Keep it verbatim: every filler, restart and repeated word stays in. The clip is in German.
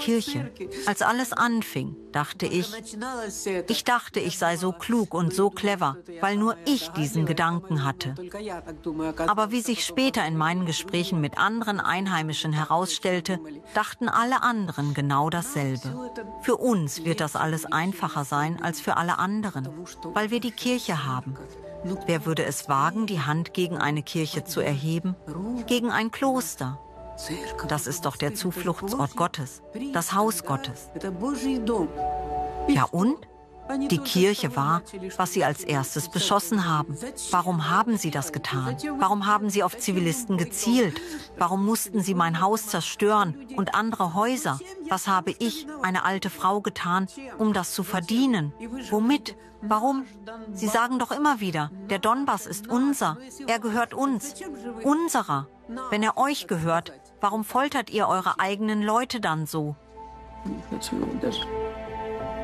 Kirche. Als alles anfing, dachte ich, ich dachte, ich sei so klug und so clever, weil nur ich diesen Gedanken hatte. Aber wie sich später in meinen Gesprächen mit anderen Einheimischen herausstellte, dachten alle anderen genau dasselbe. Für uns wird das alles einfacher sein als für alle anderen, weil wir die Kirche haben. Wer würde es wagen, die Hand gegen eine Kirche zu erheben? Gegen ein Kloster? Das ist doch der Zufluchtsort Gottes, das Haus Gottes. Ja und? Die Kirche war, was sie als erstes beschossen haben. Warum haben sie das getan? Warum haben sie auf Zivilisten gezielt? Warum mussten sie mein Haus zerstören und andere Häuser? Was habe ich, eine alte Frau, getan, um das zu verdienen? Womit? Warum? Sie sagen doch immer wieder, der Donbass ist unser, er gehört uns, unserer. Wenn er euch gehört, warum foltert ihr eure eigenen Leute dann so?